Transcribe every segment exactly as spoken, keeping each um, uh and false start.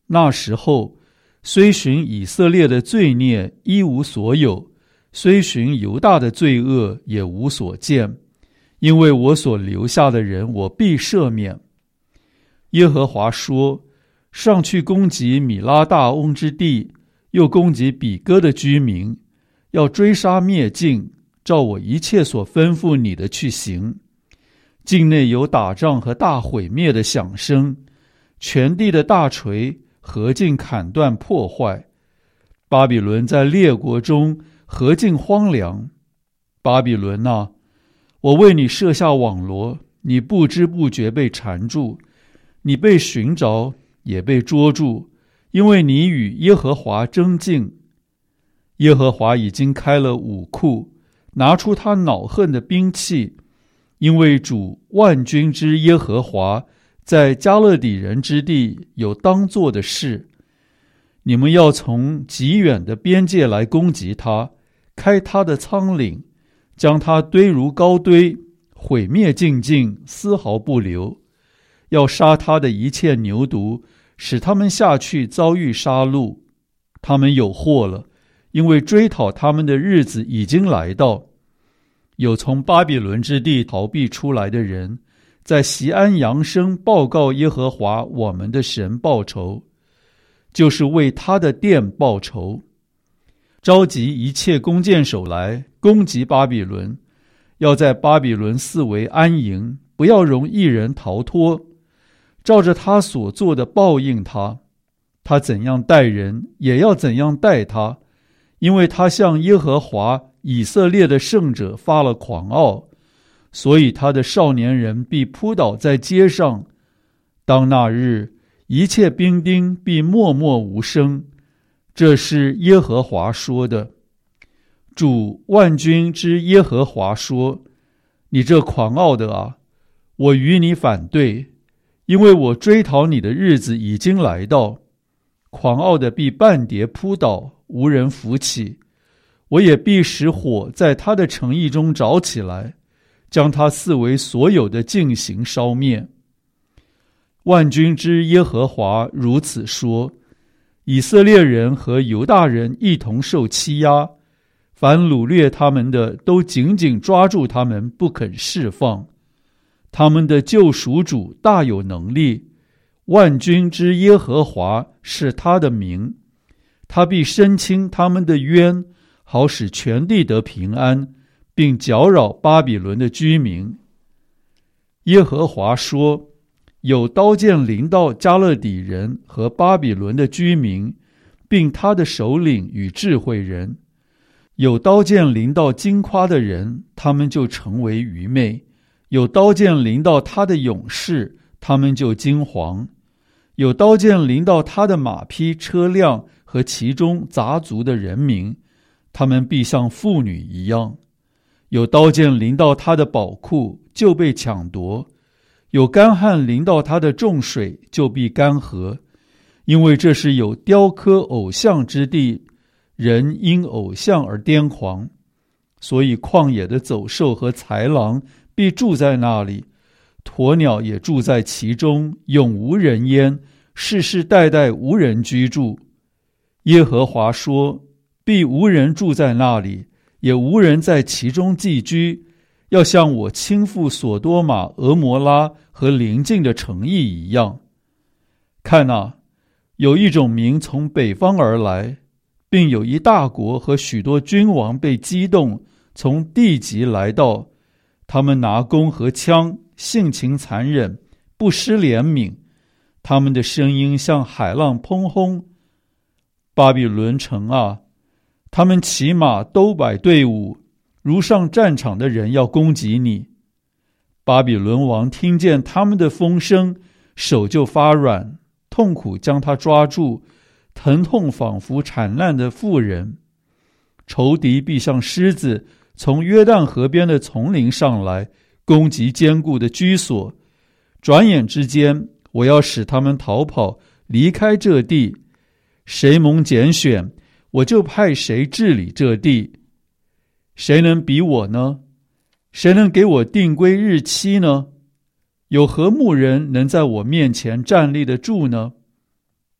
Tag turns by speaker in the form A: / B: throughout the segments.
A: 那时候，虽寻以色列的罪孽一无所有，虽寻犹大的罪恶也无所见，因为我所留下的人，我必赦免。耶和华说：上去攻击米拉大翁之地，又攻击比哥的居民，要追杀灭尽，照我一切所吩咐你的去行。境内有打仗和大毁灭的响声，全地的大锤何尽砍断破坏。巴比伦在列国中何尽荒凉。巴比伦啊，我为你设下网罗，你不知不觉被缠住，你被寻着，也被捉住，因为你与耶和华争竞。耶和华已经开了武库，拿出他恼恨的兵器，因为主万军之耶和华在加勒底人之地有当做的事。你们要从极远的边界来攻击他，开他的仓廪，将他堆如高堆，毁灭尽尽，丝毫不留。要杀他的一切牛犊，使他们下去遭遇杀戮。他们有祸了，因为追讨他们的日子已经来到。有从巴比伦之地逃避出来的人，在锡安扬声报告耶和华我们的神报仇，就是为他的殿报仇。召集一切弓箭手来攻击巴比伦，要在巴比伦四围安营，不要容一人逃脱，照着他所做的报应他。他怎样待人，也要怎样待他，因为他向耶和华以色列的圣者发了狂傲，所以他的少年人必扑倒在街上。当那日，一切兵丁必默默无声。这是耶和华说的。主万军之耶和华说：你这狂傲的啊，我与你反对，因为我追讨你的日子已经来到。狂傲的必半跌扑倒，无人扶起。我也必使火在他的城邑中着起来，将他四围所有的尽行烧灭。万军之耶和华如此说：以色列人和犹大人一同受欺压，凡掳掠他们的都紧紧抓住他们，不肯释放。他们的救赎主大有能力，万军之耶和华是他的名，他必伸清他们的冤，好使全地得平安，并搅扰巴比伦的居民。耶和华说：有刀剑临到加勒底人和巴比伦的居民，并他的首领与智慧人。有刀剑临到矜夸的人，他们就成为愚昧；有刀剑临到他的勇士，他们就惊惶；有刀剑临到他的马匹、车辆和其中杂族的人民，他们必像妇女一样；有刀剑临到他的宝库，就被抢夺；有干旱临到他的众水，就必干涸。因为这是有雕刻偶像之地，人因偶像而癫狂，所以旷野的走兽和豺狼必住在那里，鸵鸟也住在其中，永无人烟，世世代代无人居住。耶和华说：必无人住在那里，也无人在其中寄居，要像我倾覆所多玛、俄摩拉和邻近的城邑一样。看啊，有一种民从北方而来，并有一大国和许多君王被激动，从地极来到。他们拿弓和枪，性情残忍，不施怜悯。他们的声音像海浪砰轰。巴比伦城啊，他们骑马都摆队伍，如上战场的人要攻击你。巴比伦王听见他们的风声，手就发软，痛苦将他抓住，疼痛仿佛产难的妇人。仇敌必像狮子从约旦河边的丛林上来，攻击坚固的居所。转眼之间，我要使他们逃跑，离开这地。谁蒙拣选，我就派谁治理这地。谁能比我呢？谁能给我定规日期呢？有何牧人能在我面前站立得住呢？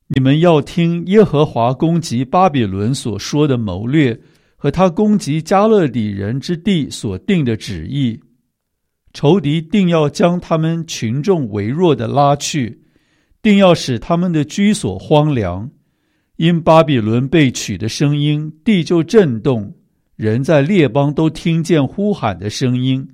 A: 你们要听耶和华攻击巴比伦所说的谋略，和他攻击迦勒底人之地所定的旨意。仇敌定要将他们群众微弱的拉去，定要使他们的居所荒凉。因巴比伦被取的声音，地就震动，人在列邦都听见呼喊的声音。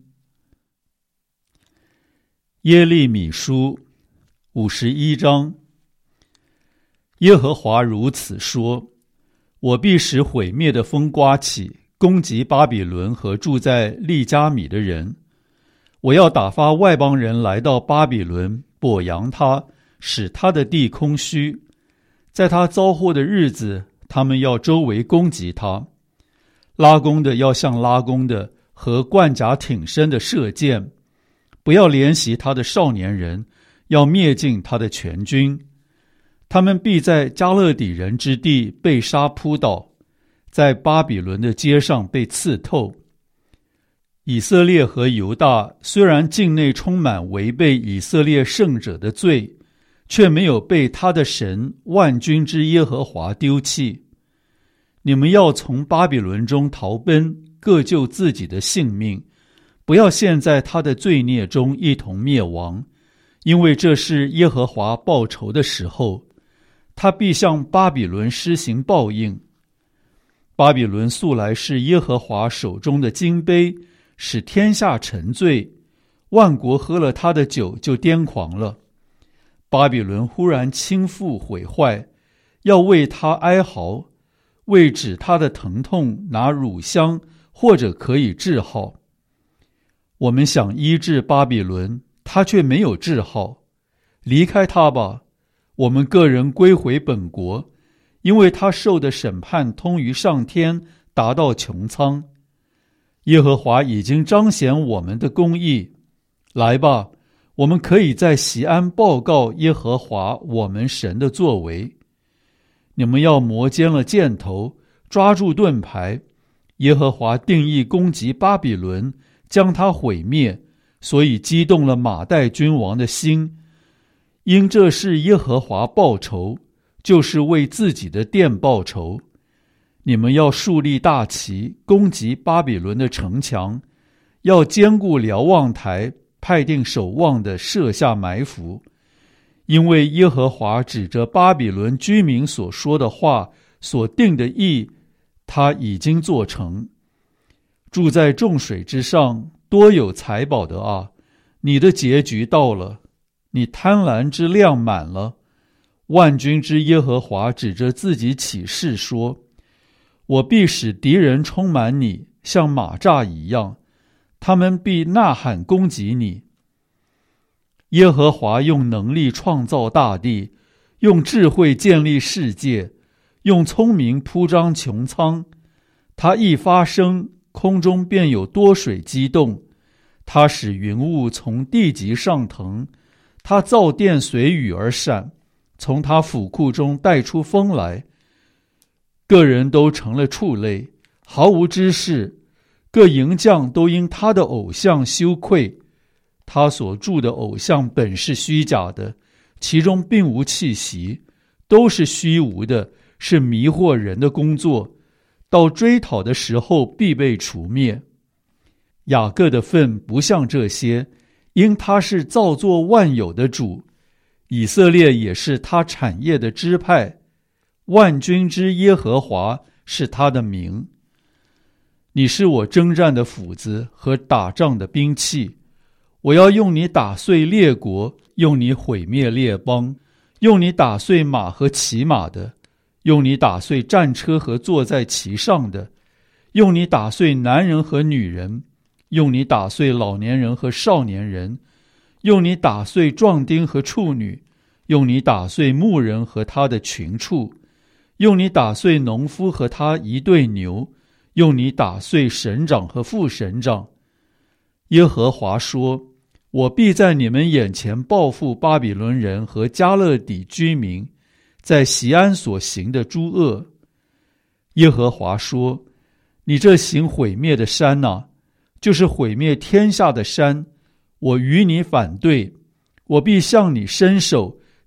A: 耶利米书五十一章。耶和华如此说：我必使毁灭的风刮起，攻击巴比伦和住在利加米的人。我要打发外邦人来到巴比伦，剥扬他，使他的地空虚。在他遭祸的日子，他们要周围攻击他。拉弓的要像拉弓的，和冠甲挺身的射箭。不要怜惜他的少年人，要灭尽他的全军。他们必在迦勒底人之地被杀扑倒，在巴比伦的街上被刺透。以色列和犹大虽然境内充满违背以色列圣者的罪，却没有被他的神万军之耶和华丢弃。你们要从巴比伦中逃奔，各救自己的性命，不要陷在他的罪孽中一同灭亡，因为这是耶和华报仇的时候，他必向巴比伦施行报应。巴比伦素来是耶和华手中的金杯，使天下沉醉，万国喝了他的酒就癫狂了。巴比伦忽然倾覆毁坏，要为他哀嚎，为止他的疼痛拿乳香，或者可以治好。我们想医治巴比伦，他却没有治好。离开他吧，我们个人归回本国，因为他受的审判通于上天，达到穹苍。耶和华已经彰显我们的公义。来吧，我们可以在锡安报告耶和华我们神的作为。你们要磨尖了箭头，抓住盾牌。耶和华定义攻击巴比伦，将他毁灭，所以激动了马代君王的心。因这是耶和华报仇，就是为自己的殿报仇。你们要树立大旗，攻击巴比伦的城墙，要坚固瞭望台，派定守望的设下埋伏。因为耶和华指着巴比伦居民所说的话，所定的意，他已经做成。住在众水之上，多有财宝的啊，你的结局到了，你贪婪之量满了。万军之耶和华指着自己起誓说：我必使敌人充满你，像马扎一样，他们必呐喊攻击你。耶和华用能力创造大地，用智慧建立世界，用聪明铺张穹苍。他一发声，空中便有多水激动。他使云雾从地极上腾，他造电随雨而闪，从他府库中带出风来。个人都成了畜类，毫无知识，各营将都因他的偶像羞愧。他所铸的偶像本是虚假的，其中并无气息，都是虚无的，是迷惑人的工作，到追讨的时候必被除灭。雅各的份不像这些，因他是造作万有的主，以色列也是他产业的支派，万军之耶和华是他的名。你是我征战的斧子和打仗的兵器，我要用你打碎列国，用你毁灭列邦，用你打碎马和骑马的，用你打碎战车和坐在其上的，用你打碎男人和女人，用你打碎老年人和少年人，用你打碎壮丁和处女，用你打碎牧人和他的群畜，用你打碎农夫和他一对牛，用你打碎省长和副省长。耶和华说：我必在你们眼前报复巴比伦人和迦勒底居民在锡安所行的诸恶。耶和华说：你这行毁灭的山哪、啊，就是毁灭天下的山，我与你反对，我必向你伸手，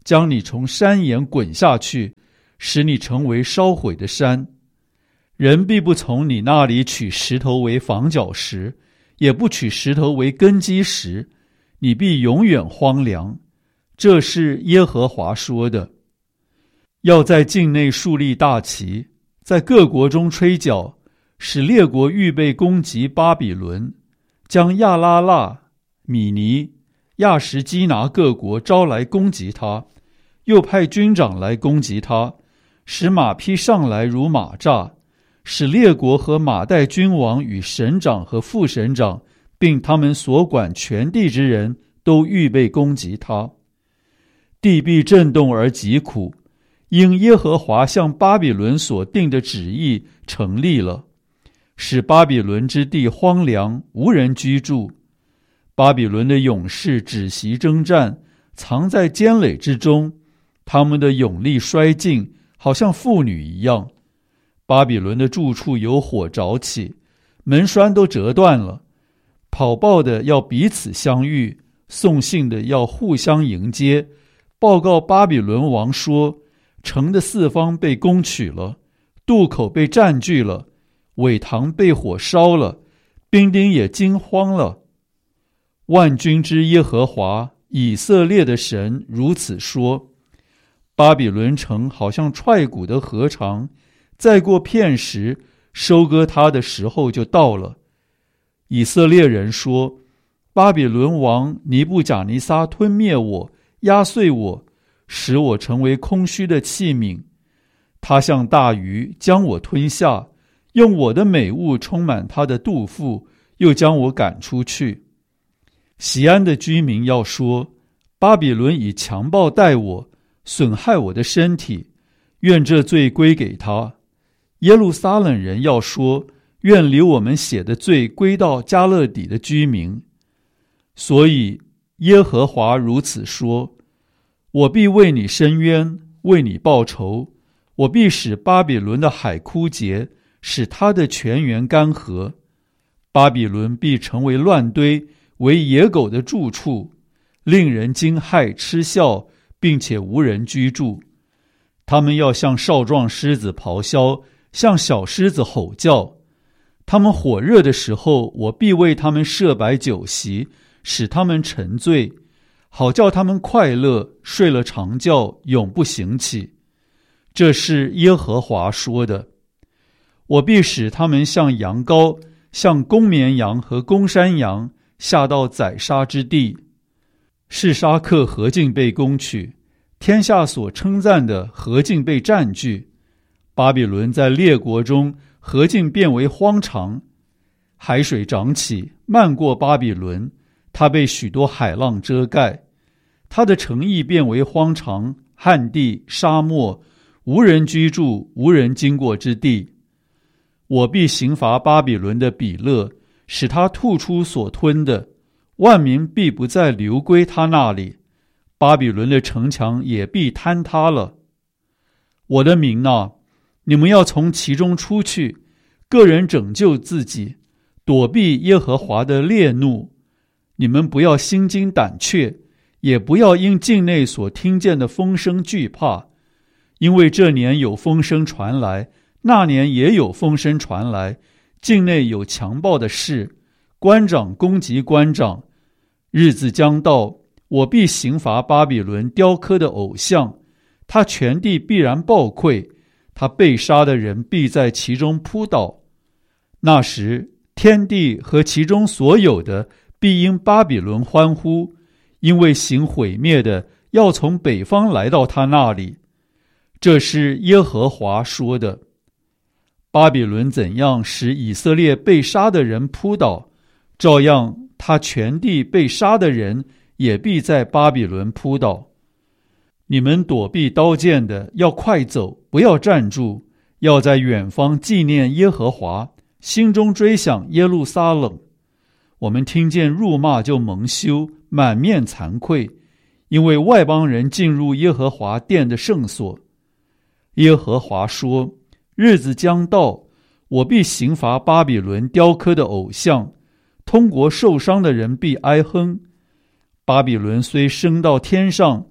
A: 将你从山岩滚下去，使你成为烧毁的山。人必不从你那里取石头为房角石，也不取石头为根基石，你必永远荒凉。这是耶和华说的。要在境内树立大旗，在各国中吹角，使列国预备攻击巴比伦，将亚拉腊、米尼、亚什基拿各国招来攻击他，又派军长来攻击他，使马匹上来如马蚱，使列国和马代君王与省长和副省长，并他们所管全地之人都预备攻击他。地必震动而疾苦，因耶和华向巴比伦所定的旨意成立了，使巴比伦之地荒凉，无人居住。巴比伦的勇士止息征战，藏在坚垒之中，他们的勇力衰尽，好像妇女一样。巴比伦的住处有火着起，门栓都折断了。跑报的要彼此相遇，送信的要互相迎接，报告巴比伦王说，城的四方被攻取了，渡口被占据了，苇塘被火烧了，兵丁也惊慌了。万军之耶和华以色列的神如此说，巴比伦城好像踹鼓的禾场，再过片时，收割它的时候就到了。以色列人说，巴比伦王尼布甲尼撒吞灭我，压碎我，使我成为空虚的器皿。他像大鱼将我吞下，用我的美物充满他的肚腹，又将我赶出去。锡安的居民要说，巴比伦以强暴待我，损害我的身体，愿这罪归给他。耶路撒冷人要说，愿流我们血的罪归到加勒底的居民。所以耶和华如此说，我必为你伸冤，为你报仇，我必使巴比伦的海枯竭，使他的泉源干涸。巴比伦必成为乱堆，为野狗的住处，令人惊骇嗤笑，并且无人居住。他们要像少壮狮子咆哮，像小狮子吼叫。他们火热的时候，我必为他们设摆酒席，使他们沉醉，好叫他们快乐，睡了长觉，永不醒起。这是耶和华说的。我必使他们像羊羔，像公绵羊和公山羊，下到宰杀之地。示沙克何竟被攻取，天下所称赞的何竟被占据。巴比伦在列国中何竟变为荒场，海水涨起，漫过巴比伦，它被许多海浪遮盖。它的城邑变为荒场，旱地、沙漠，无人居住，无人经过之地。我必刑罚巴比伦的比勒，使他吐出所吞的，万民必不再流归他那里，巴比伦的城墙也必坍塌了。我的民哪，你们要从其中出去，个人拯救自己，躲避耶和华的烈怒。你们不要心惊胆怯，也不要因境内所听见的风声惧怕，因为这年有风声传来，那年也有风声传来，境内有强暴的事，官长攻击官长。日子将到，我必刑罚巴比伦雕刻的偶像，他全地必然暴溃，他被杀的人必在其中扑倒。那时，天地和其中所有的必因巴比伦欢呼，因为行毁灭的要从北方来到他那里。这是耶和华说的。巴比伦怎样使以色列被杀的人扑倒，照样他全地被杀的人也必在巴比伦扑倒。你们躲避刀剑的要快走，不要站住，要在远方纪念耶和华，心中追想耶路撒冷。我们听见辱骂就蒙羞，满面惭愧，因为外邦人进入耶和华殿的圣所。耶和华说，日子将到，我必刑罚巴比伦雕刻的偶像，通国受伤的人必哀哼。巴比伦虽升到天上，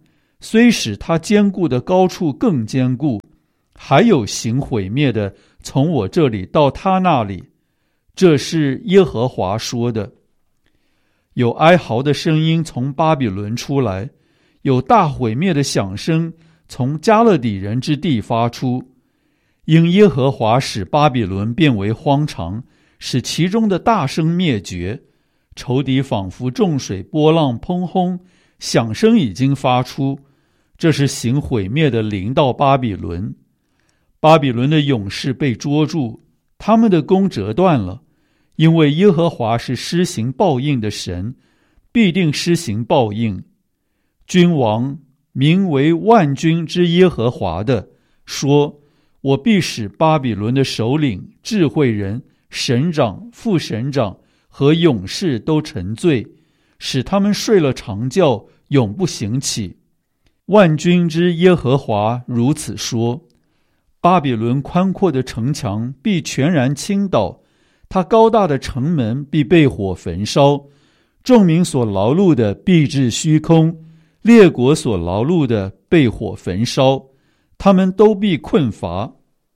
A: 虽使他坚固的高处更坚固，还有行毁灭的从我这里到他那里。这是耶和华说的。有哀嚎的声音从巴比伦出来，有大毁灭的响声从加勒底人之地发出。因耶和华使巴比伦变为荒场，使其中的大声灭绝。仇敌仿佛众水波浪砰轰，响声已经发出。这是行毁灭的临到巴比伦。巴比伦的勇士被捉住，他们的弓折断了。因为耶和华是施行报应的神，必定施行报应。君王名为万军之耶和华的说，我必使巴比伦的首领、智慧人、省长、副省长和勇士都沉醉，使他们睡了长觉，永不醒起。万军之耶和华如此说，巴比伦宽阔的城墙必全然倾倒，他高大的城门必被火焚烧，众民所劳碌的必至虚空，列国所劳碌的被火焚烧，他们都必困乏。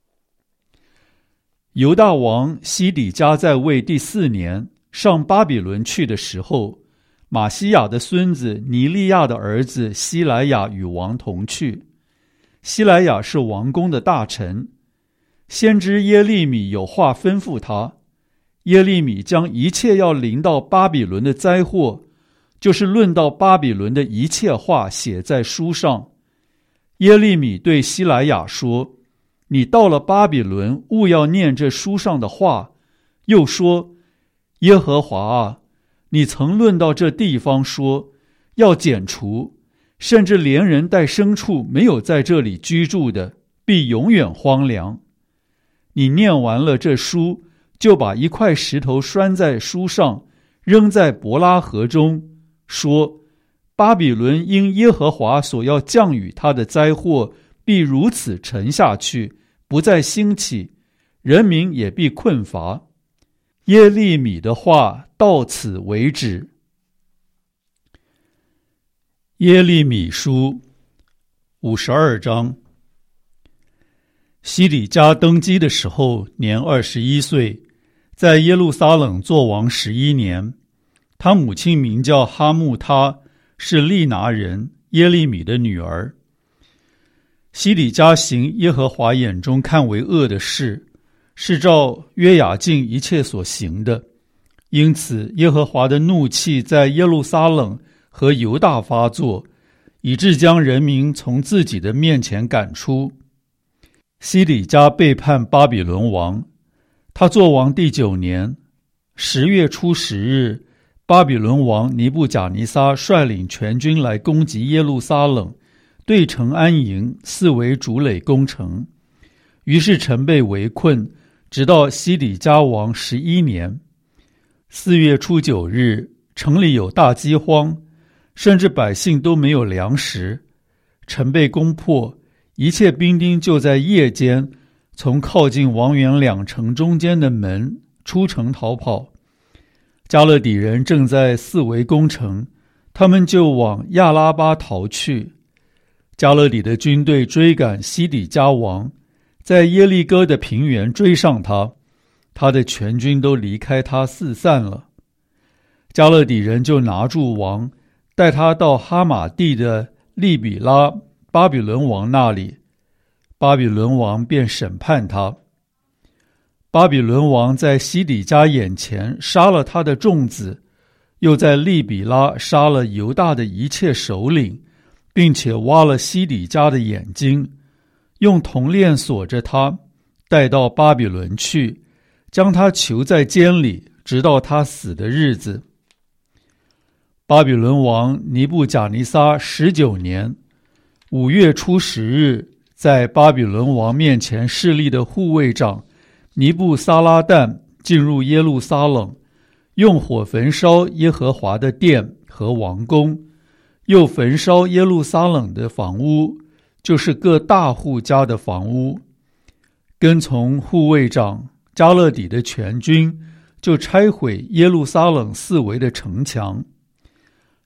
A: 犹大王西底家在位第四年，上巴比伦去的时候，马西亚的孙子尼利亚的儿子西莱亚与王同去。西莱亚是王宫的大臣，先知耶利米有话吩咐他。耶利米将一切要临到巴比伦的灾祸，就是论到巴比伦的一切话写在书上。耶利米对西莱亚说，你到了巴比伦，务要念这书上的话。又说，耶和华啊，你曾论到这地方说，要剪除，甚至连人带牲畜没有在这里居住的，必永远荒凉。你念完了这书，就把一块石头拴在书上，扔在伯拉河中，说，巴比伦因耶和华所要降雨他的灾祸，必如此沉下去，不再兴起，人民也必困乏。耶利米的话到此为止。耶利米书五十二章。西底家登基的时候，年二十一岁，在耶路撒冷作王十一年。他母亲名叫哈木他，是利拿人耶利米的女儿。西底家行耶和华眼中看为恶的事，是照约雅敬一切所行的。因此耶和华的怒气在耶路撒冷和犹大发作，以致将人民从自己的面前赶出。西底家背叛巴比伦王，他作王第九年，十月初十日，巴比伦王尼布甲尼撒率领全军来攻击耶路撒冷，对城安营，四围筑垒攻城。于是城被围困，直到西底家王十一年。四月初九日，城里有大饥荒，甚至百姓都没有粮食。城被攻破，一切兵丁就在夜间从靠近王园两城中间的门出城逃跑。加勒底人正在四围攻城，他们就往亚拉巴逃去。加勒底的军队追赶西底家王，在耶利哥的平原追上他，他的全军都离开他四散了。加勒底人就拿住王，带他到哈马地的利比拉巴比伦王那里，巴比伦王便审判他。巴比伦王在西底家眼前杀了他的众子，又在利比拉杀了犹大的一切首领，并且挖了西底家的眼睛，用铜链锁着他，带到巴比伦去，将他囚在监里，直到他死的日子。巴比伦王尼布甲尼撒十九年五月初十日，在巴比伦王面前侍立的护卫长尼布撒拉旦进入耶路撒冷，用火焚烧耶和华的殿和王宫，又焚烧耶路撒冷的房屋，就是各大户家的房屋。跟从护卫长加勒底的全军，就拆毁耶路撒冷四围的城墙。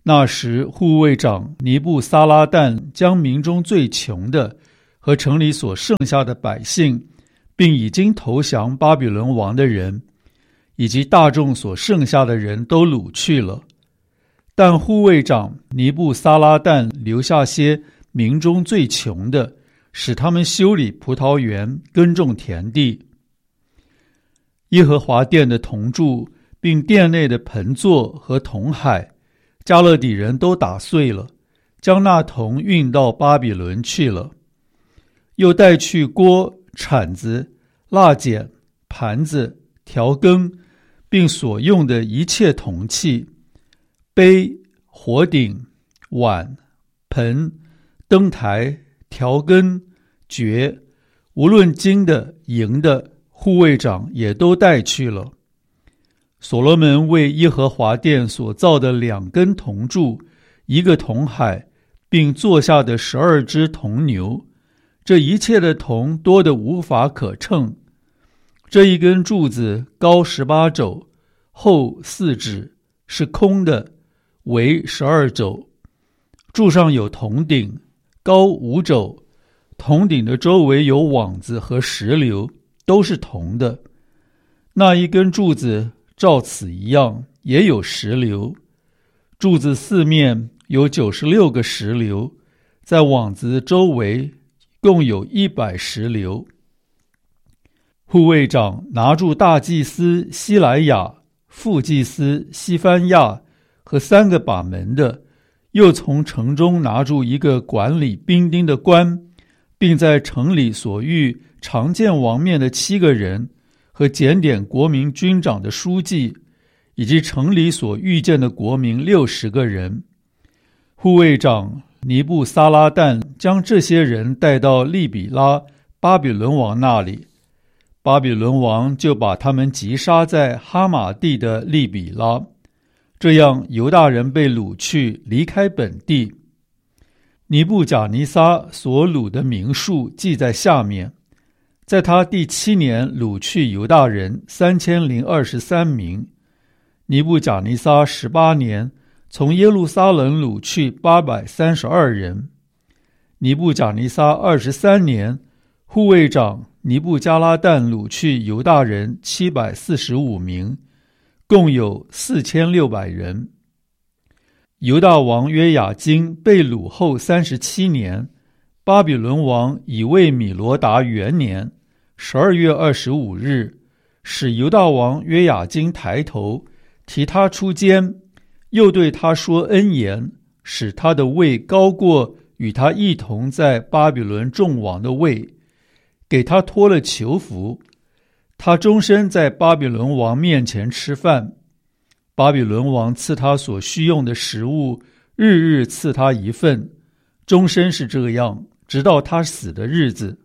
A: 那时护卫长尼布撒拉旦将民中最穷的和城里所剩下的百姓，并已经投降巴比伦王的人，以及大众所剩下的人都掳去了。但护卫长尼布撒拉旦留下些民中最穷的，使他们修理葡萄园，耕种田地。耶和华殿的铜柱，并殿内的盆座和铜海，加勒底人都打碎了，将那铜运到巴比伦去了。又带去锅、铲子、蜡剪、盘子、调羹，并所用的一切铜器，杯、火鼎、碗、盆、灯台、调羹、爵，无论金的、银的，护卫长也都带去了。所罗门为耶和华殿所造的两根铜柱，一个铜海，并坐下的十二只铜牛，这一切的铜多得无法可称。这一根柱子高十八肘，厚四指，是空的，围十二肘。柱上有铜顶，高五肘，铜顶的周围有网子和石榴，都是铜的。那一根柱子照此一样，也有石榴。柱子四面有九十六个石榴，在网子周围共有一百石榴。护卫长拿住大祭司西莱亚、副祭司西番亚和三个把门的，又从城中拿住一个管理兵丁的官，并在城里所遇常见王面的七个人，和检点国民军长的书记，以及城里所遇见的国民六十个人。护卫长尼布撒拉旦将这些人带到利比拉巴比伦王那里，巴比伦王就把他们击杀在哈马地的利比拉。这样犹大人被掳去，离开本地。尼布甲尼撒所掳的民数记在下面。在他第七年掳去犹大人三千零二十三名。尼布甲尼撒十八年，从耶路撒冷掳去八百三十二人。尼布甲尼撒二十三年，护卫长尼布加拉旦掳去犹大人七百四十五名，共有四千六百人。犹大王约雅斤被掳后三十七年，巴比伦王以为米罗达元年十二月二十五日，使犹大王约雅斤抬头，提他出监，又对他说恩言，使他的位高过与他一同在巴比伦众王的位，给他脱了囚服。他终身在巴比伦王面前吃饭，巴比伦王赐他所需用的食物，日日赐他一份，终身是这样，直到他死的日子。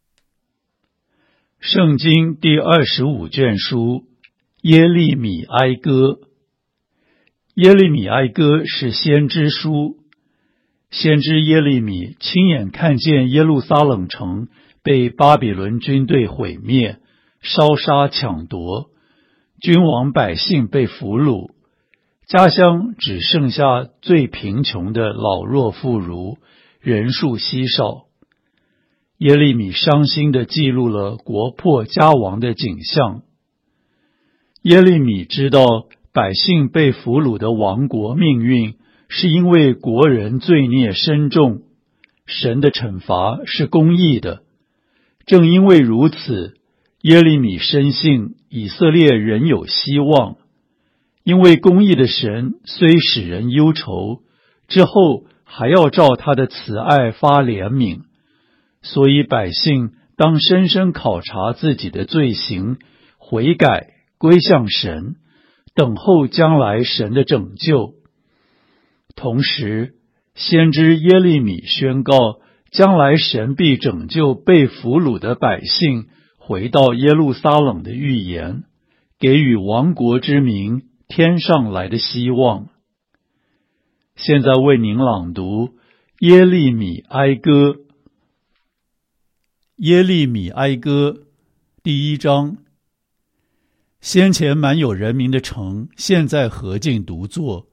A: 圣经第二十五卷书，耶利米哀歌。耶利米哀歌是先知书。先知耶利米亲眼看见耶路撒冷城被巴比伦军队毁灭，烧杀抢夺，君王百姓被俘虏，家乡只剩下最贫穷的老弱妇孺，人数稀少。耶利米伤心地记录了国破家亡的景象。耶利米知道百姓被俘虏的亡国命运，是因为国人罪孽深重，神的惩罚是公义的。正因为如此，耶利米深信以色列仍有希望，因为公义的神虽使人忧愁，之后还要照他的慈爱发怜悯。所以百姓当深深考察自己的罪行，悔改归向神，等候将来神的拯救。同时，先知耶利米宣告，将来神必拯救被俘虏的百姓回到耶路撒冷的预言，给予亡国之民天上来的希望。现在为您朗读耶利米哀歌。耶利米哀歌第一章。先前满有人民的城，现在何竟独坐？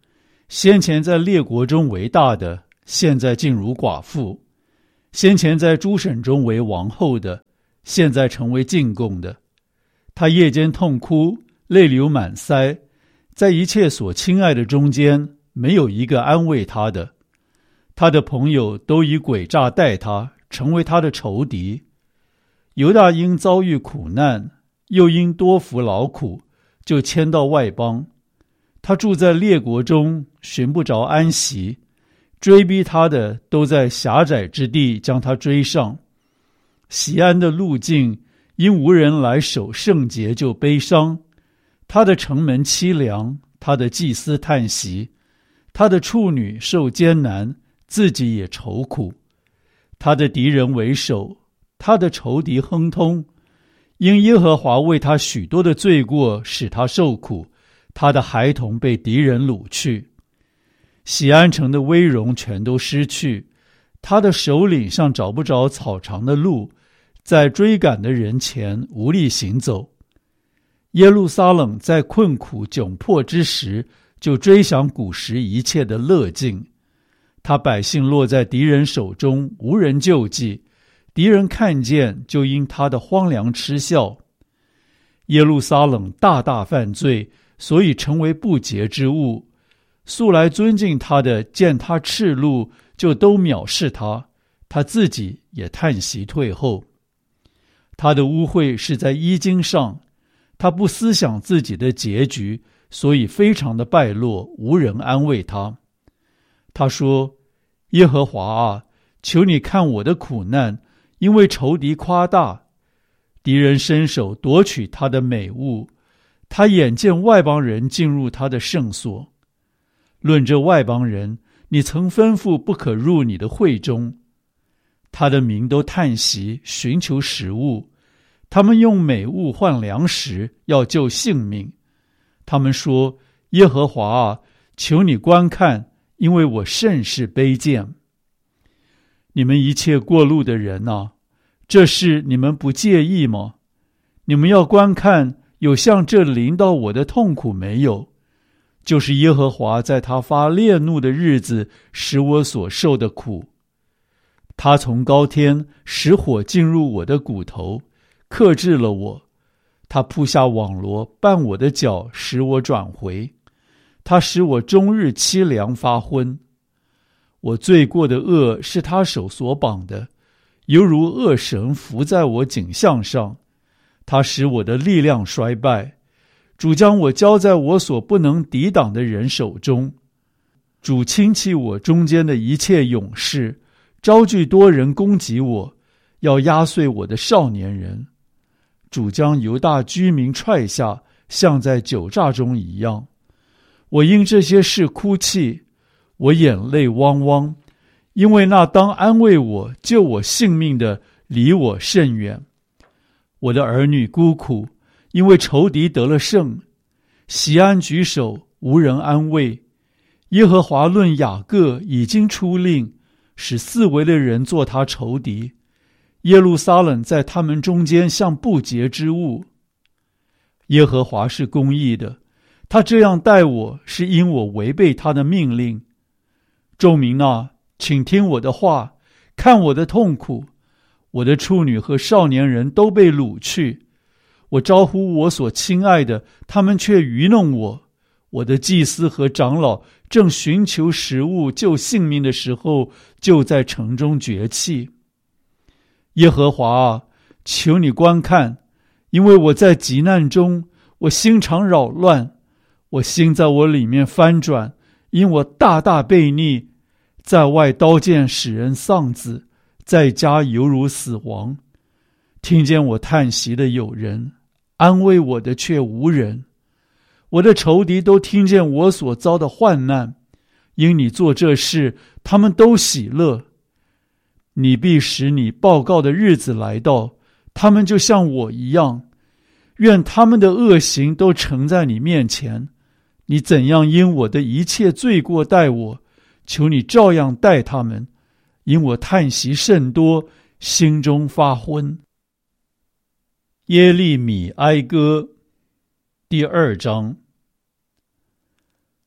A: 先前在列国中为大的，现在竟如寡妇；先前在诸省中为王后的，现在成为进贡的。他夜间痛哭，泪流满腮，在一切所亲爱的中间，没有一个安慰他的。他的朋友都以诡诈待他，成为他的仇敌。犹大因遭遇苦难，又因多服劳苦，就迁到外邦。他住在列国中，寻不着安息，追逼他的都在狭窄之地将他追上。锡安的路径因无人来守圣节就悲伤，他的城门凄凉，他的祭司叹息，他的处女受艰难，自己也愁苦。他的敌人为首，他的仇敌亨通，因耶和华为他许多的罪过使他受苦，他的孩童被敌人掳去。锡安城的威荣全都失去，他的首领上找不着草长的路，在追赶的人前无力行走。耶路撒冷在困苦窘迫之时，就追想古时一切的乐境。他百姓落在敌人手中，无人救济，敌人看见，就因他的荒凉嗤笑。耶路撒冷大大犯罪，所以成为不洁之物。素来尊敬他的，见他赤露，就都藐视他，他自己也叹息退后。他的污秽是在衣襟上，他不思想自己的结局，所以非常的败落，无人安慰他。他说：耶和华啊，求你看我的苦难，因为仇敌夸大，敌人伸手夺取他的美物，他眼见外邦人进入他的圣所。论这外邦人，你曾吩咐不可入你的会中。他的民都叹息，寻求食物，他们用美物换粮食，要救性命。他们说：耶和华啊，求你观看，因为我甚是卑贱。你们一切过路的人啊，这事你们不介意吗？你们要观看，有像这临到我的痛苦没有？就是耶和华在他发烈怒的日子使我所受的苦。他从高天使火进入我的骨头，克制了我。他铺下网罗，绊我的脚，使我转回。他使我终日凄凉发昏。我罪过的恶是他手所绑的，犹如恶绳伏在我颈项上。他使我的力量衰败。主将我交在我所不能抵挡的人手中。主轻弃我中间的一切勇士，招聚多人攻击我，要压碎我的少年人。主将犹大居民踹下，像在酒榨中一样。我因这些事哭泣，我眼泪汪汪，因为那当安慰我、救我性命的离我甚远。我的儿女孤苦，因为仇敌得了胜。锡安举手，无人安慰。耶和华论雅各已经出令，使四围的人做他仇敌。耶路撒冷在他们中间像不洁之物。耶和华是公义的，他这样待我，是因我违背他的命令。众民啊，请听我的话，看我的痛苦。我的处女和少年人都被掳去。我招呼我所亲爱的，他们却愚弄我。我的祭司和长老正寻求食物救性命的时候，就在城中绝气。耶和华啊，求你观看，因为我在急难中，我心肠扰乱，我心在我里面翻转，因我大大悖逆，在外刀剑使人丧子，在家犹如死亡。听见我叹息的有人，安慰我的却无人。我的仇敌都听见我所遭的患难，因你做这事，他们都喜乐。你必使你报告的日子来到，他们就像我一样。愿他们的恶行都呈在你面前。你怎样因我的一切罪过待我，求你照样待他们，因我叹息甚多，心中发昏。耶利米哀歌第二章。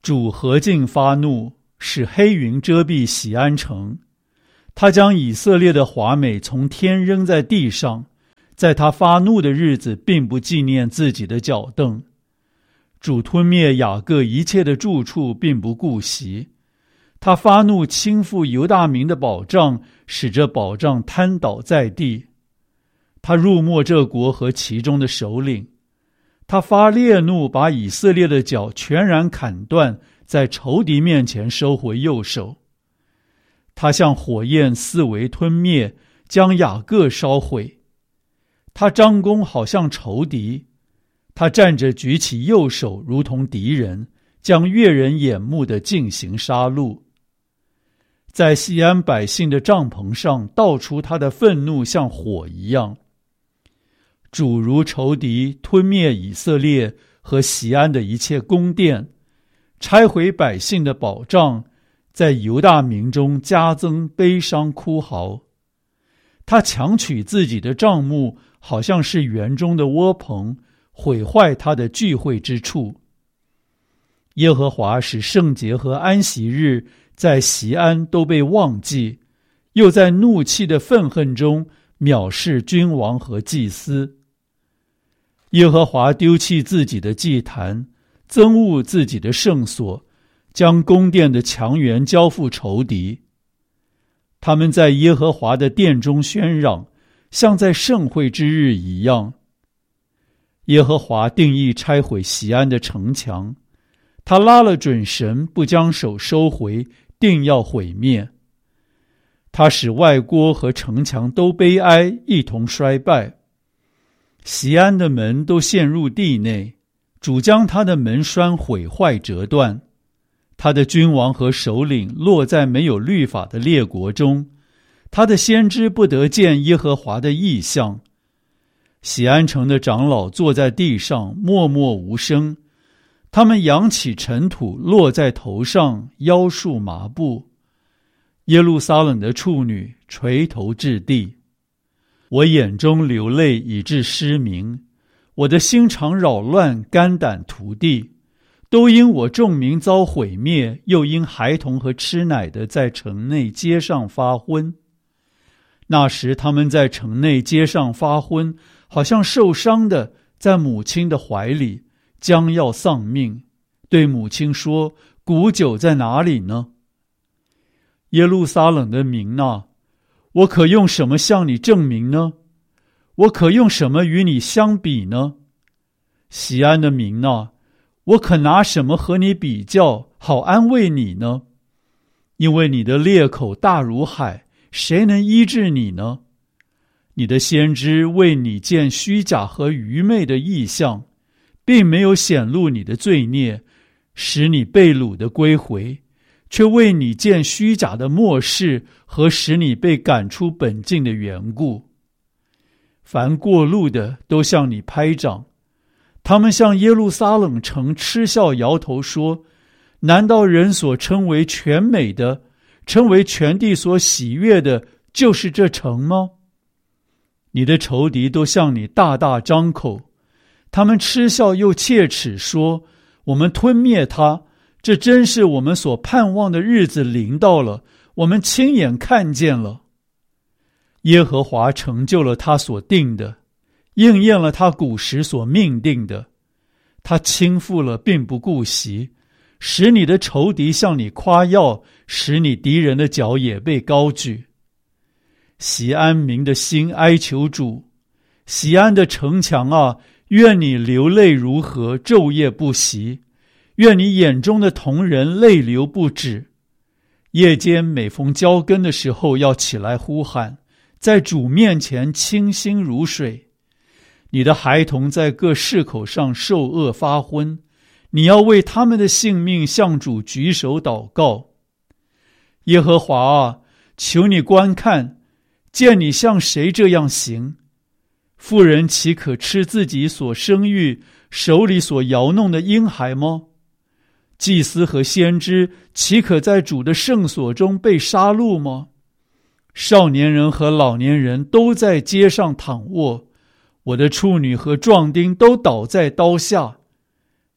A: 主何竟发怒，使黑云遮蔽锡安城。他将以色列的华美从天扔在地上，在他发怒的日子并不纪念自己的脚凳。主吞灭雅各一切的住处，并不顾惜。他发怒倾覆犹大民的保障，使这保障瘫倒在地。他辱没这国和其中的首领。他发烈怒，把以色列的脚全然砍断，在仇敌面前收回右手。他像火焰四围吞灭，将雅各烧毁。他张弓好像仇敌，他站着举起右手，如同敌人，将悦人眼目的进行杀戮。在锡安百姓的帐篷上倒出他的愤怒，像火一样。主如仇敌吞灭以色列和锡安的一切宫殿，拆毁百姓的保障，在犹大民中加增悲伤哭嚎。他强取自己的帐幕，好像是园中的窝棚，毁坏他的聚会之处。耶和华使圣节和安息日在锡安都被忘记，又在怒气的愤恨中藐视君王和祭司。耶和华丢弃自己的祭坛，憎恶自己的圣所，将宫殿的墙垣交付仇敌。他们在耶和华的殿中喧嚷，像在盛会之日一样。耶和华定义拆毁锡安的城墙，他拉了准绳，不将手收回，定要毁灭。他使外郭和城墙都悲哀，一同衰败。锡安的门都陷入地内，主将他的门栓毁坏折断。他的君王和首领落在没有律法的列国中，他的先知不得见耶和华的异象。锡安城的长老坐在地上，默默无声，他们扬起尘土落在头上，腰束麻布。耶路撒冷的处女垂头至地。我眼中流泪以致失明，我的心肠扰乱，肝胆涂地，都因我众民遭毁灭，又因孩童和吃奶的在城内街上发昏。那时他们在城内街上发昏，好像受伤的在母亲的怀里，将要丧命，对母亲说：古酒在哪里呢？耶路撒冷的民啊，我可用什么向你证明呢？我可用什么与你相比呢？锡安的民啊，我可拿什么和你比较，好安慰你呢？因为你的裂口大如海，谁能医治你呢？你的先知为你见虚假和愚昧的异象，并没有显露你的罪孽，使你被掳的归回，却为你见虚假的末世和使你被赶出本境的缘故。凡过路的都向你拍掌，他们向耶路撒冷城嗤笑摇头说：难道人所称为全美的，称为全地所喜悦的，就是这城吗？你的仇敌都向你大大张口，他们嗤笑又切齿说：我们吞灭他，这真是我们所盼望的日子临到了，我们亲眼看见了。耶和华成就了他所定的，应验了他古时所命定的。他倾覆了并不顾惜，使你的仇敌向你夸耀，使你敌人的脚也被高举。锡安民的心哀求主，锡安的城墙啊，愿你流泪如河，昼夜不息，愿你眼中的瞳人泪流不止。夜间每逢交更的时候，要起来呼喊，在主面前清心如水。你的孩童在各市口上受饿发昏，你要为他们的性命向主举手祷告。耶和华啊，求你观看，见你像谁这样行？妇人岂可吃自己所生育手里所摇弄的婴孩吗？祭司和先知岂可在主的圣所中被杀戮吗？少年人和老年人都在街上躺卧，我的处女和壮丁都倒在刀下。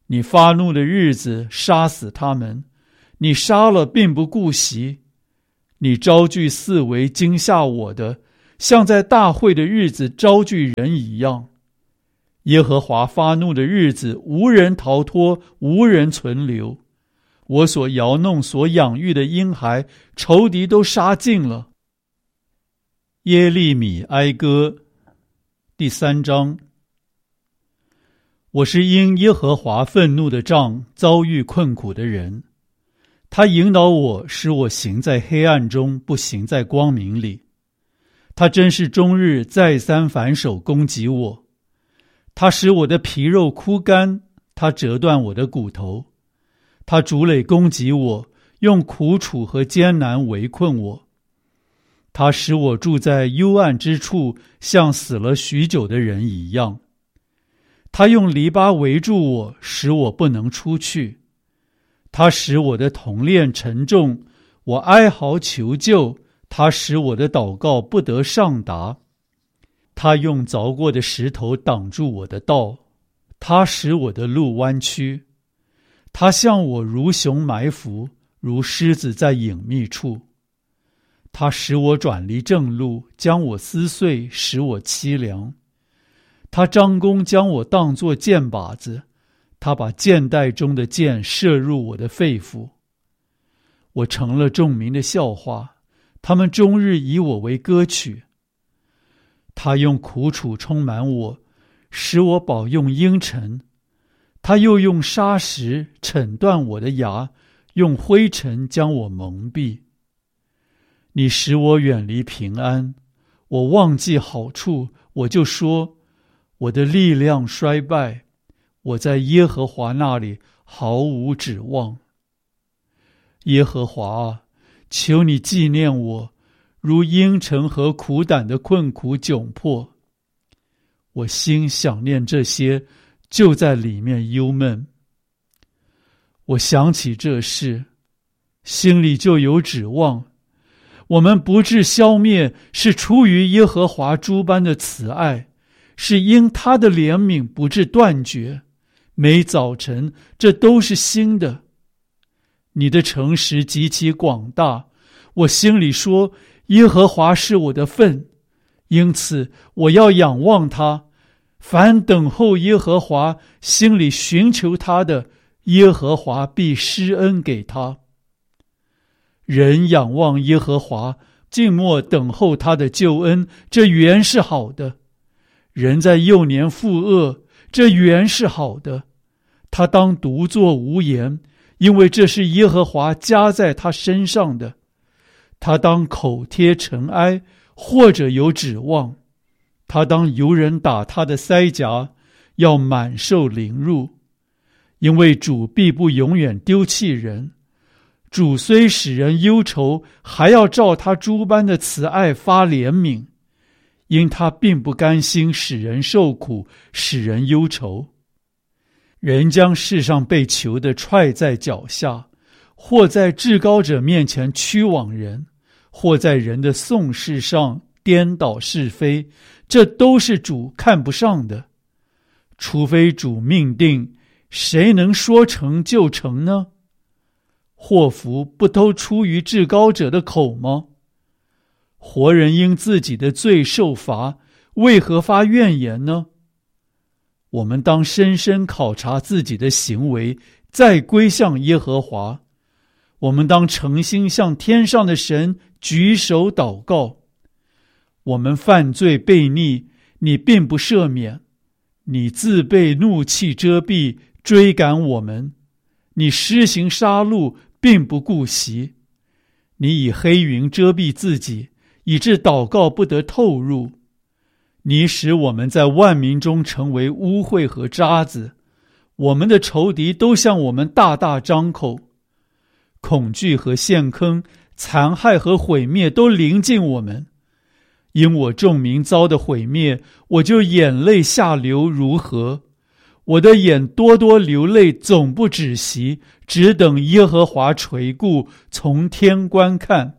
A: 你发怒的日子杀死他们，你杀了并不顾惜。你招聚四围惊吓我的，像在大会的日子招聚人一样。耶和华发怒的日子，无人逃脱，无人存留。我所摇弄所养育的婴孩，仇敌都杀尽了。耶利米哀歌第三章。我是因耶和华愤怒的杖遭遇困苦的人，他引导我，使我行在黑暗中，不行在光明里。他真是终日再三反手攻击我，他使我的皮肉枯干，他折断我的骨头。他逐垒攻击我，用苦楚和艰难围困我。他使我住在幽暗之处，像死了许久的人一样。他用篱笆围住我，使我不能出去。他使我的铜链沉重，我哀嚎求救，他使我的祷告不得上达。他用凿过的石头挡住我的道，他使我的路弯曲。他向我如熊埋伏，如狮子在隐秘处。他使我转离正路，将我撕碎，使我凄凉。他张弓将我当作箭靶子，他把箭袋中的箭射入我的肺腑。我成了众民的笑话，他们终日以我为歌曲。他用苦楚充满我，使我饱用阴沉。他又用砂石惩断我的牙，用灰尘将我蒙蔽。你使我远离平安，我忘记好处，我就说我的力量衰败，我在耶和华那里毫无指望。耶和华啊，求你纪念我，如阴沉和苦胆的困苦窘迫。我心想念这些，就在里面忧闷。我想起这事，心里就有指望。我们不致消灭，是出于耶和华诸般的慈爱，是因他的怜悯不致断绝。每早晨，这都是新的。你的诚实极其广大，我心里说，耶和华是我的份，因此我要仰望他。凡等候耶和华，心里寻求他的，耶和华必施恩给他。人仰望耶和华，静默等候他的救恩，这原是好的。人在幼年负恶，这原是好的。他当独坐无言，因为这是耶和华加在他身上的。他当口贴尘埃，或者有指望。他当由人打他的腮颊，要满受凌辱。因为主必不永远丢弃人，主虽使人忧愁，还要照他诸般的慈爱发怜悯，因他并不甘心使人受苦，使人忧愁。人将世上被囚的踹在脚下，或在至高者面前屈枉人，或在人的讼事上颠倒是非，这都是主看不上的。除非主命定，谁能说成就成呢？祸福不都出于至高者的口吗？活人因自己的罪受罚，为何发怨言呢？我们当深深考察自己的行为，再归向耶和华。我们当诚心向天上的神举手祷告。我们犯罪悖逆，你并不赦免，你自被怒气遮蔽，追赶我们。你施行杀戮，并不顾惜。你以黑云遮蔽自己，以致祷告不得透入。你使我们在万民中成为污秽和渣子，我们的仇敌都向我们大大张口。恐惧和陷坑，残害和毁灭都临近我们。因我众民遭的毁灭，我就眼泪下流如河。我的眼多多流泪，总不止息，只等耶和华垂顾，从天观看。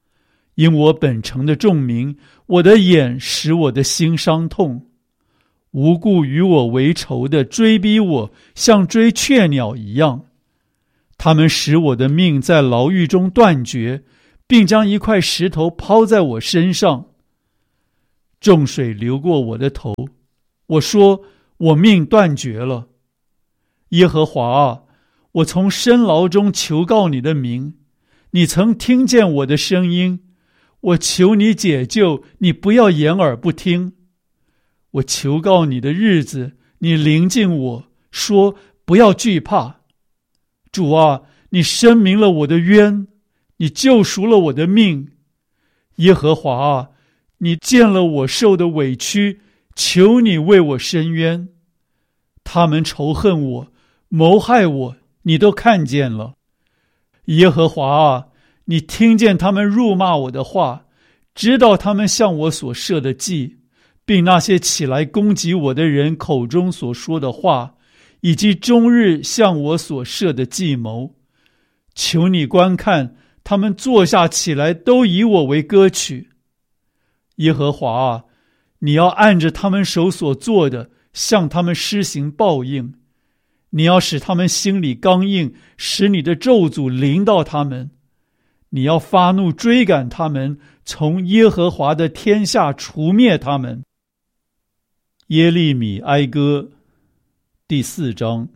A: 因我本城的众民，我的眼使我的心伤痛。 无故与我为仇的追逼我，像追雀鸟一样。他们使我的命在牢狱中断绝，并将一块石头抛在我身上。众水流过我的头，我说我命断绝了。耶和华啊，我从深牢中求告你的名，你曾听见我的声音，我求你解救，你不要掩耳不听。我求告你的日子，你临近我，说不要惧怕。主啊，你申明了我的冤，你救赎了我的命。耶和华啊，你见了我受的委屈，求你为我伸冤。他们仇恨我，谋害我，你都看见了。耶和华啊，你听见他们辱骂我的话，知道他们向我所设的计，并那些起来攻击我的人口中所说的话，以及终日向我所设的计谋。求你观看，他们坐下起来，都以我为歌曲。耶和华啊，你要按着他们手所做的，向他们施行报应。你要使他们心里刚硬，使你的咒诅临到他们。你要发怒追赶他们，从耶和华的天下除灭他们。耶利米哀歌第四章。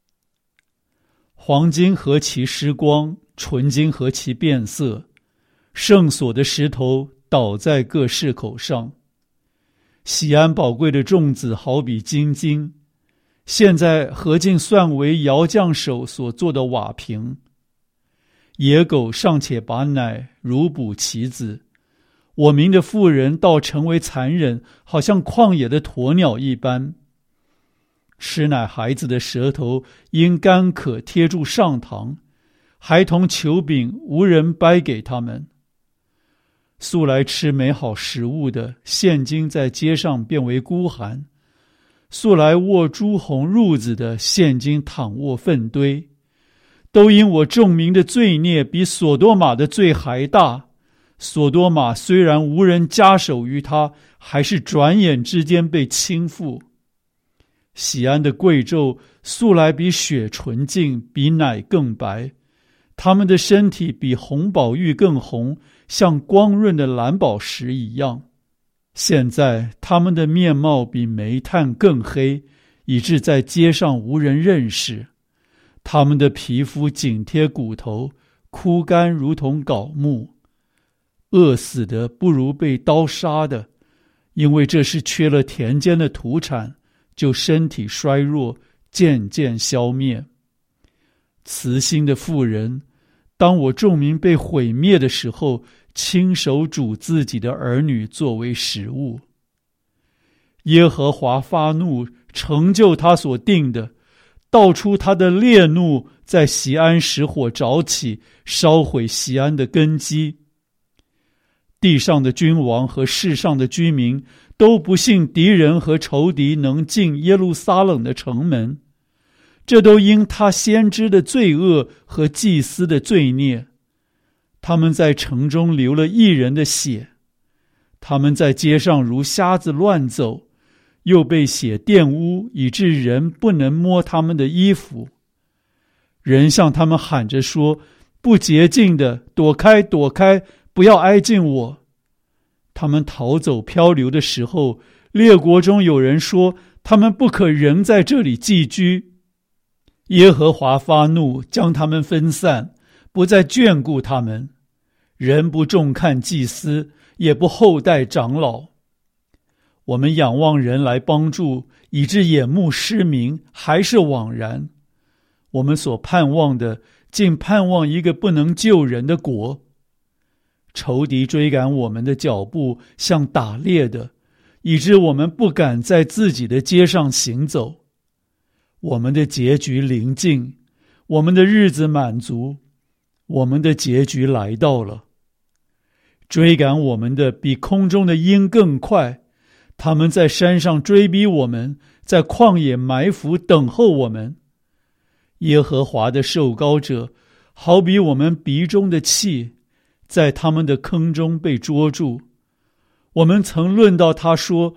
A: 黄金何其失光，纯金何其变色，圣所的石头倒在各市口上。喜安宝贵的种子好比金金，现在何竟算为窑匠手所做的瓦瓶。野狗尚且把奶如哺其子，我民的妇人倒成为残忍，好像旷野的鸵鸟一般。吃奶孩子的舌头因干渴贴住上膛，孩童求饼无人掰给他们。素来吃美好食物的，现今在街上变为孤寒；素来握朱红褥子的，现今躺卧粪堆。都因我众民的罪孽比所多玛的罪还大。所多玛虽然无人加手于他，还是转眼之间被倾覆。喜安的贵胄素来比雪纯净，比奶更白。他们的身体比红宝玉更红，像光润的蓝宝石一样。现在他们的面貌比煤炭更黑，以致在街上无人认识。他们的皮肤紧贴骨头，枯干如同槁木。饿死的不如被刀杀的，因为这是缺了田间的土产，就身体衰弱，渐渐消灭。慈心的妇人，当我众民被毁灭的时候，亲手煮自己的儿女作为食物。耶和华发怒，成就他所定的，道出他的烈怒，在锡安使火着起，烧毁锡安的根基。地上的君王和世上的居民都不信敌人和仇敌能进耶路撒冷的城门，这都因他先知的罪恶和祭司的罪孽。他们在城中流了义人的血，他们在街上如瞎子乱走，又被血玷污，以致人不能摸他们的衣服。人向他们喊着说，不洁净的，躲开，躲开，不要挨近我。他们逃走漂流的时候，列国中有人说，他们不可仍在这里寄居。耶和华发怒，将他们分散，不再眷顾他们。人不重看祭司，也不厚待长老。我们仰望人来帮助，以致眼目失明，还是枉然。我们所盼望的，竟盼望一个不能救人的国。仇敌追赶我们的脚步，像打猎的，以致我们不敢在自己的街上行走。我们的结局临近，我们的日子满足，我们的结局来到了。追赶我们的比空中的鹰更快，他们在山上追逼我们，在旷野埋伏等候我们。耶和华的受膏者，好比我们鼻中的气，在他们的坑中被捉住。我们曾论到他说，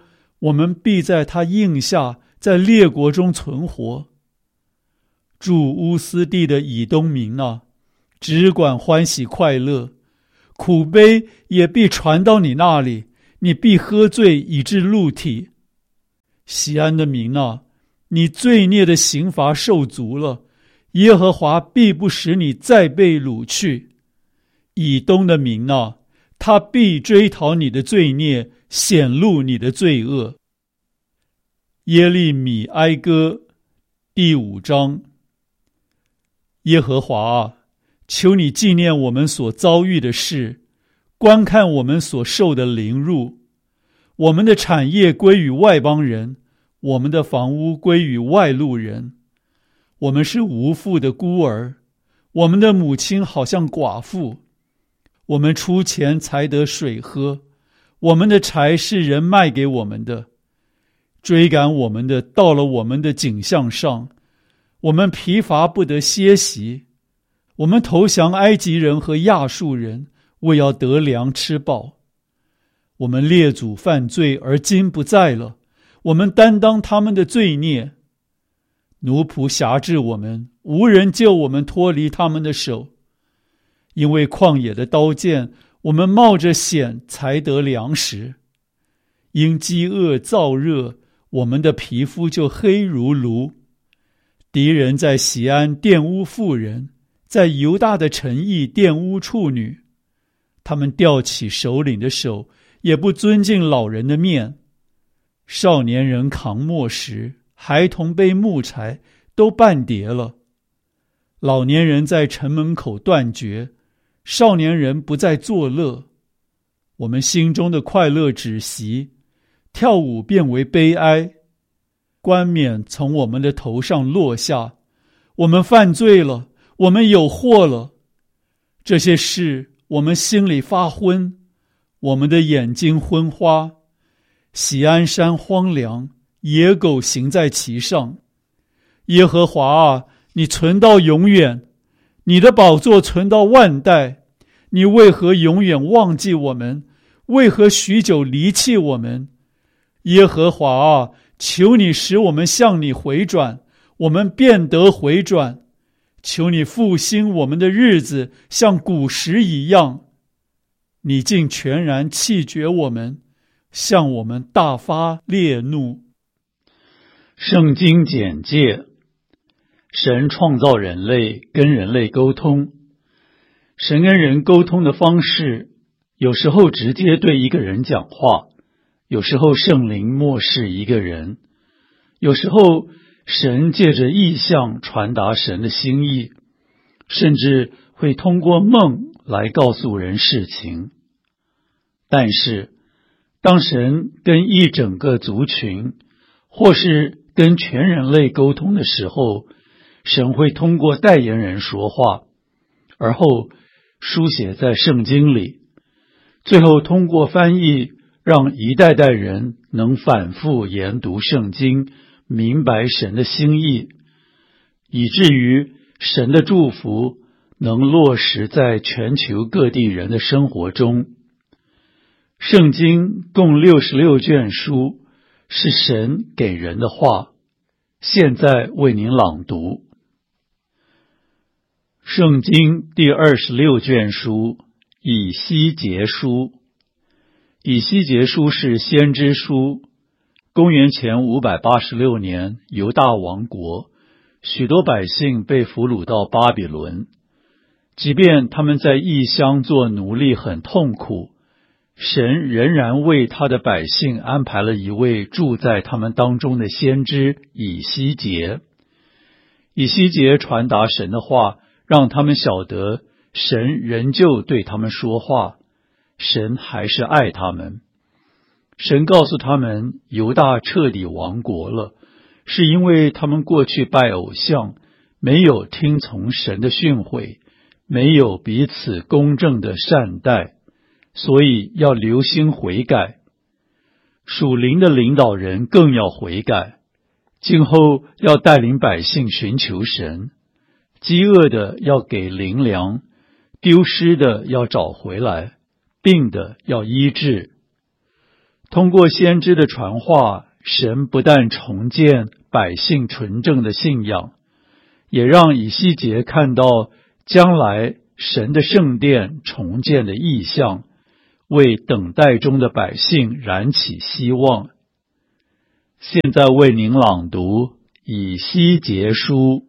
A: 我们必在他印下，在列国中存活。住乌斯地的以东民啊，只管欢喜快乐，苦悲也必传到你那里，你必喝醉以致露体。西安的民啊，你罪孽的刑罚受足了，耶和华必不使你再被掳去。以东的民啊，他必追讨你的罪孽，显露你的罪恶。耶利米哀歌第五章。耶和华啊，求你纪念我们所遭遇的事，观看我们所受的凌辱。我们的产业归于外邦人，我们的房屋归于外路人。我们是无父的孤儿，我们的母亲好像寡妇。我们出钱才得水喝，我们的柴是人卖给我们的。追赶我们的到了我们的颈项上，我们疲乏不得歇息。我们投降埃及人和亚述人，为要得粮吃饱。我们列祖犯罪而今不在了，我们担当他们的罪孽。奴仆辖制我们，无人救我们脱离他们的手。因为旷野的刀剑，我们冒着险才得粮食。因饥饿燥热，我们的皮肤就黑如炉。敌人在西安玷污妇人，在犹大的城邑玷污处女。他们吊起首领的手，也不尊敬老人的面。少年人扛磨石，孩童背木柴，都半跌了。老年人在城门口断绝，少年人不再作乐。我们心中的快乐止息，跳舞变为悲哀。冠冕从我们的头上落下，我们犯罪了，我们有祸了。这些事我们心里发昏，我们的眼睛昏花。喜安山荒凉，野狗行在其上。耶和华啊，你存到永远，你的宝座存到万代。你为何永远忘记我们？为何许久离弃我们？耶和华啊，求你使我们向你回转，我们便得回转。求你复兴我们的日子，像古时一样。你竟全然弃绝我们，向我们大发烈怒。
B: 圣经简介：神创造人类，跟人类沟通。神跟人沟通的方式，有时候直接对一个人讲话，有时候圣灵默示一个人，有时候神借着意象传达神的心意，甚至会通过梦来告诉人事情。但是当神跟一整个族群，或是跟全人类沟通的时候，神会通过代言人说话，而后书写在圣经里，最后通过翻译，让一代代人能反复研读圣经，明白神的心意，以至于神的祝福能落实在全球各地人的生活中。圣经共六十六卷书，是神给人的话，现在为您朗读。圣经第二十六卷书，以西结书。以西结书是先知书。公元前五百八十六年，犹大亡国，许多百姓被俘虏到巴比伦。即便他们在异乡做奴隶很痛苦，神仍然为他的百姓安排了一位住在他们当中的先知以西结。以西结传达神的话，让他们晓得神仍旧对他们说话，神还是爱他们。神告诉他们，犹大彻底亡国了，是因为他们过去拜偶像，没有听从神的训诲，没有彼此公正的善待，所以要留心悔改。属灵的领导人更要悔改，今后要带领百姓寻求神。饥饿的要给灵粮，丢失的要找回来，病的要医治。 通过先知的传话，神不但重建百姓纯正的信仰，也让以西结看到将来神的圣殿重建的意象，为等待中的百姓燃起希望。现在为您朗读以西结书。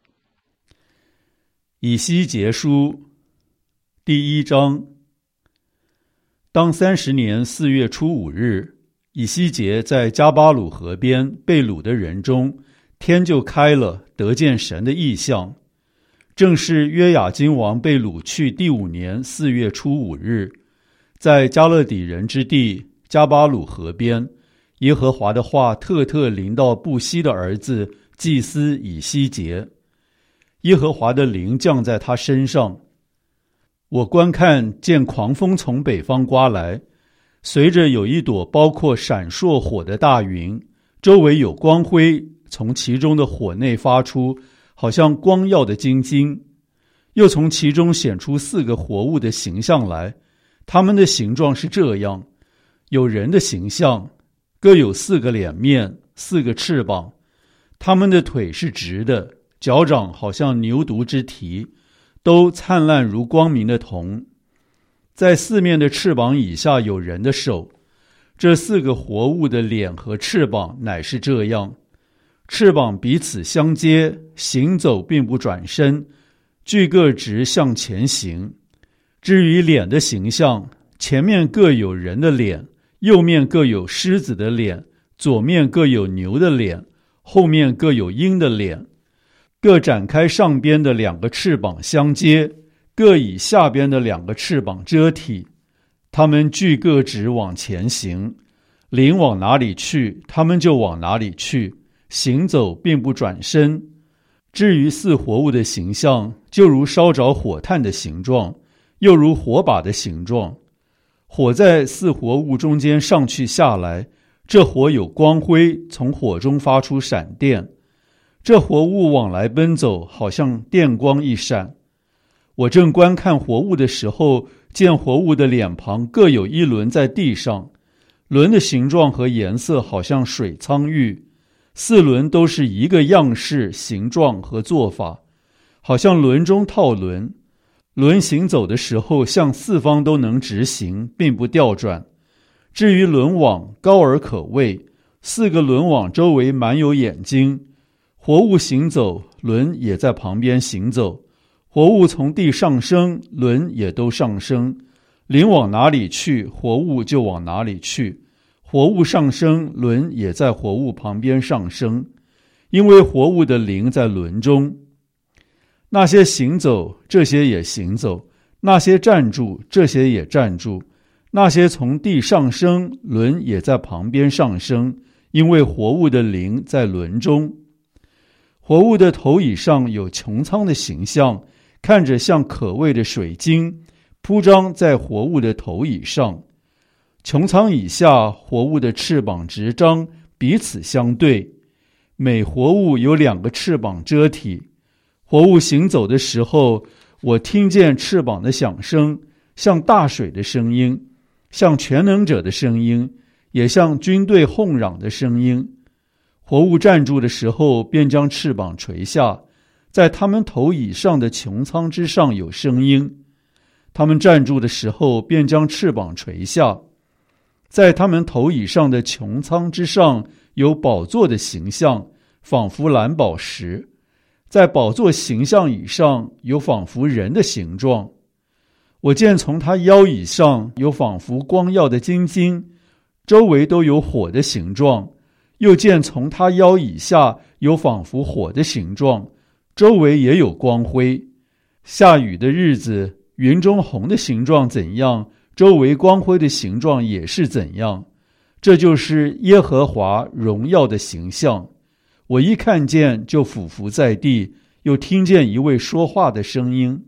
A: 以西结书第一章。当三十年四月初五日，以西结在加巴鲁河边被掳的人中，天就开了，得见神的异象。正是约雅斤王被掳去第五年四月初五日，在加勒底人之地加巴鲁河边，耶和华的话特特临到布西的儿子祭司以西结，耶和华的灵降在他身上。我观看，见狂风从北方刮来，随着有一朵包括闪烁火的大云，周围有光辉从其中的火内发出，好像光耀的金晶。又从其中显出四个活物的形象来，它们的形状是这样：有人的形象，各有四个脸面，四个翅膀，它们的腿是直的，脚掌好像牛犊之蹄，都灿烂如光明的铜。在四面的翅膀以下有人的手。这四个活物的脸和翅膀乃是这样：翅膀彼此相接，行走并不转身，俱各直向前行。至于脸的形象，前面各有人的脸，右面各有狮子的脸，左面各有牛的脸，后面各有鹰的脸，各展开上边的两个翅膀相接，各以下边的两个翅膀遮体。他们俱各直往前行，灵往哪里去，他们就往哪里去，行走并不转身。至于四活物的形象，就如烧着火炭的形状，又如火把的形状。火在四活物中间上去下来，这火有光辉，从火中发出闪电。这活物往来奔走，好像电光一闪。我正观看活物的时候，见活物的脸庞各有一轮在地上，轮的形状和颜色好像水苍玉，四轮都是一个样式、形状和做法，好像轮中套轮。轮行走的时候，向四方都能直行，并不调转。至于轮网，高而可畏，四个轮网周围满有眼睛。活物行走，轮也在旁边行走。活物从地上升，轮也都上升。灵往哪里去，活物就往哪里去。活物上升，轮也在活物旁边上升，因为活物的灵在轮中。那些行走，这些也行走；那些站住，这些也站住；那些从地上升，轮也在旁边上升，因为活物的灵在轮中。活物的头以上有穹苍的形象，看着像可畏的水晶，铺张在活物的头以上。穹苍以下，活物的翅膀直张，彼此相对。每活物有两个翅膀遮体。活物行走的时候，我听见翅膀的响声，像大水的声音，像全能者的声音，也像军队哄嚷的声音。活物站住的时候，便将翅膀垂下，在他们头以上的穹苍之上有声音。他们站住的时候，便将翅膀垂下，在他们头以上的穹苍之上有宝座的形象，仿佛蓝宝石。在宝座形象以上有仿佛人的形状。我见从他腰以上有仿佛光耀的金晶，周围都有火的形状。又见从他腰以下有仿佛火的形状，周围也有光辉。下雨的日子，云中红的形状怎样，周围光辉的形状也是怎样。这就是耶和华荣耀的形象。我一看见就俯伏在地，又听见一位说话的声音。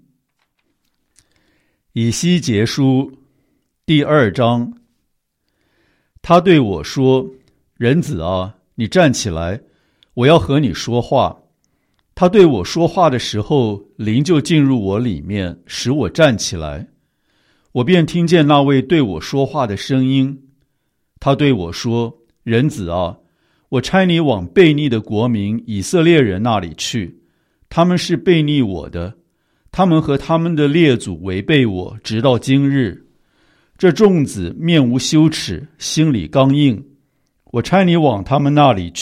A: 以西结书第二章。他对我说：人子啊，你站起来，我要和你说话。他对我说话的时候，灵就进入我里面，使我站起来。我便听见那位对我说话的声音。 他对我说：人子啊，我差你往悖逆的国民以色列人那里去，他们是悖逆我的，他们和他们的列祖违背我，直到今日。这众子面无羞耻，心里刚硬，我差你往他们那里去。